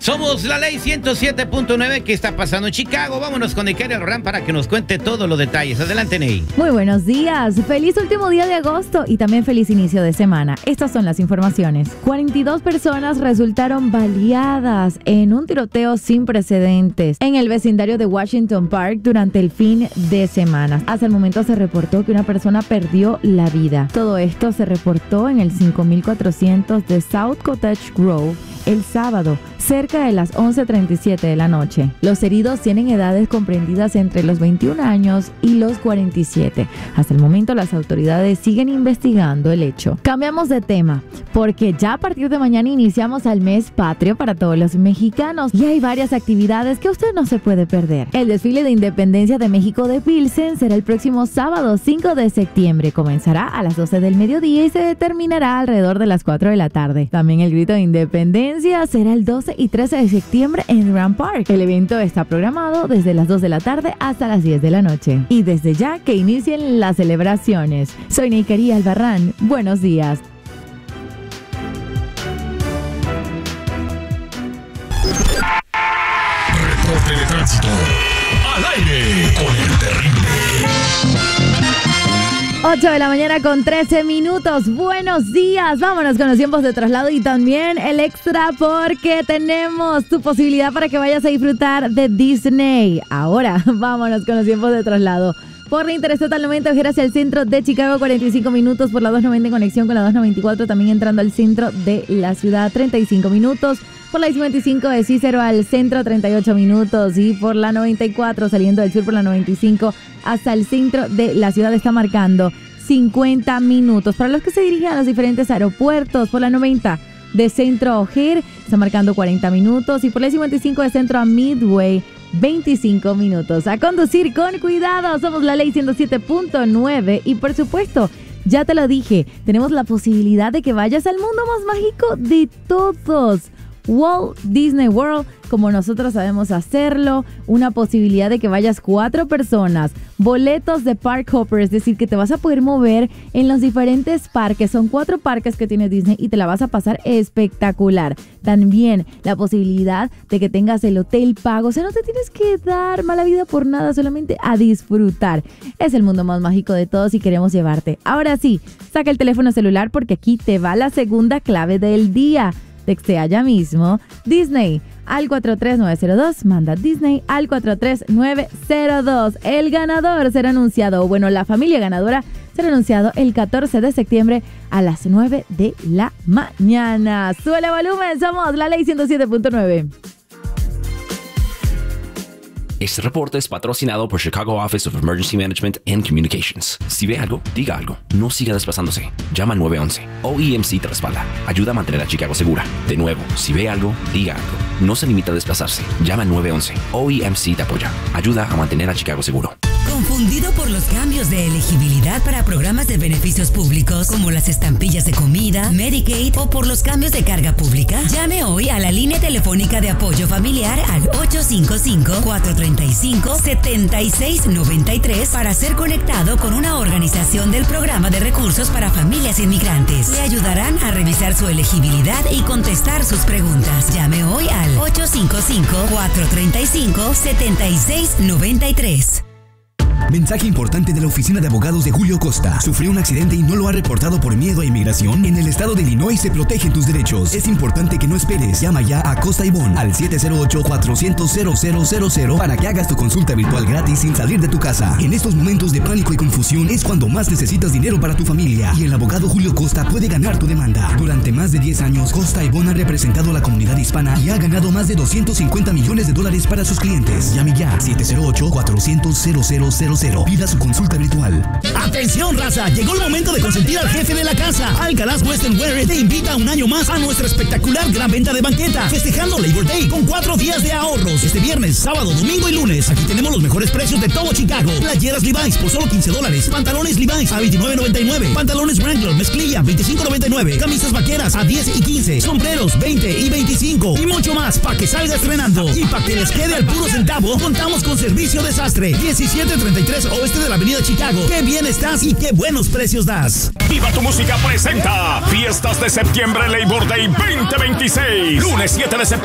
Somos la ley 107.9. ¿Qué está pasando en Chicago? Vámonos con Nicari Albarrán para que nos cuente todos los detalles. Adelante, Ney. Muy buenos días. Feliz último día de agosto y también feliz inicio de semana. Estas son las informaciones. 42 personas resultaron baleadas en un tiroteo sin precedentes en el vecindario de Washington Park durante el fin de semana. Hasta el momento se reportó que una persona perdió la vida. Todo esto se reportó en el 5400 de South Cottage Grove el sábado, cerca de las 11:37 de la noche. Los heridos tienen edades comprendidas entre los 21 años y los 47. Hasta el momento las autoridades siguen investigando el hecho. Cambiamos de tema, porque ya a partir de mañana iniciamos el mes patrio para todos los mexicanos y hay varias actividades que usted no se puede perder. El desfile de independencia de México de Pilsen será el próximo sábado 5 de septiembre. Comenzará a las 12 del mediodía y se terminará alrededor de las 4 de la tarde. También el grito de independencia será el 12 y 13 de septiembre en Grand Park. El evento está programado desde las 2 de la tarde hasta las 10 de la noche. Y desde ya que inicien las celebraciones. Soy Nicari Albarrán. Buenos días. Reporte de tránsito. Al aire con el terrible. 8 de la mañana con 13 minutos. Buenos días. Vámonos con los tiempos de traslado y también el extra porque tenemos tu posibilidad para que vayas a disfrutar de Disney. Ahora, vámonos con los tiempos de traslado. Por la Interestatal 90, viajar hacia el centro de Chicago, 45 minutos. Por la 290 en conexión con la 294, también entrando al centro de la ciudad, 35 minutos. Por la 55 de Cícero al centro, 38 minutos. Y por la 94, saliendo del sur por la 95 hasta el centro de la ciudad, está marcando 50 minutos. Para los que se dirigen a los diferentes aeropuertos, por la 90 de centro a O'Hare, está marcando 40 minutos. Y por la 55 de centro a Midway, 25 minutos. A conducir con cuidado. Somos la ley 107.9 y por supuesto, ya te lo dije, tenemos la posibilidad de que vayas al mundo más mágico de todos. Walt Disney World, como nosotros sabemos hacerlo, una posibilidad de que vayas 4 personas, boletos de Park Hopper, es decir, que te vas a poder mover en los diferentes parques, son 4 parques que tiene Disney y te la vas a pasar espectacular. También la posibilidad de que tengas el hotel pago, o sea, no te tienes que dar mala vida por nada, solamente a disfrutar. Es el mundo más mágico de todos y queremos llevarte. Ahora sí, saca el teléfono celular porque aquí te va la segunda clave del día. Textea ya mismo Disney al 43902, manda Disney al 43902. El ganador será anunciado, o bueno, la familia ganadora será anunciado el 14 de septiembre a las 9 de la mañana. Suele volumen, somos la ley 107.9. Este reporte es patrocinado por Chicago Office of Emergency Management and Communications. Si ve algo, diga algo. No siga desplazándose. Llama al 911. OEMC te respalda. Ayuda a mantener a Chicago segura. De nuevo, si ve algo, diga algo. No se limita a desplazarse. Llama al 911. OEMC te apoya. Ayuda a mantener a Chicago seguro. ¿Confundido por los cambios de elegibilidad para programas de beneficios públicos como las estampillas de comida, Medicaid o por los cambios de carga pública? Llame hoy a la línea telefónica de apoyo familiar al 855-435-7693 para ser conectado con una organización del Programa de Recursos para Familias Inmigrantes. Le ayudarán a revisar su elegibilidad y contestar sus preguntas. Llame hoy al 855-435-7693. Mensaje importante de la oficina de abogados de Julio Costa. ¿Sufrió un accidente y no lo ha reportado por miedo a inmigración? En el estado de Illinois se protegen tus derechos. Es importante que no esperes. Llama ya a Costa y Bon al 708-400-0000 para que hagas tu consulta virtual gratis sin salir de tu casa. En estos momentos de pánico y confusión es cuando más necesitas dinero para tu familia. Y el abogado Julio Costa puede ganar tu demanda. Durante más de 10 años, Costa y Bon ha representado a la comunidad hispana y ha ganado más de $250 millones para sus clientes. Llame ya 708-400-0000. Pida su consulta virtual. ¡Atención, raza! Llegó el momento de consentir al jefe de la casa. Alcaraz Western Wear te invita un año más a nuestra espectacular gran venta de banqueta, festejando Labor Day con 4 días de ahorros. Este viernes, sábado, domingo y lunes. Aquí tenemos los mejores precios de todo Chicago. Playeras Levi's por solo $15. Pantalones Levi's a $29.99. Pantalones Wrangler mezclilla $25.99. Camisas vaqueras a $10 y $15. Sombreros $20 y $25. Y mucho más para que salga estrenando. Y para que les quede al puro centavo, contamos con servicio de sastre. 1733 oeste de la avenida Chicago. ¡Qué bien estás y qué buenos precios das! Viva tu Música presenta Fiestas de Septiembre Labor Day 2026. Lunes 7 de septiembre.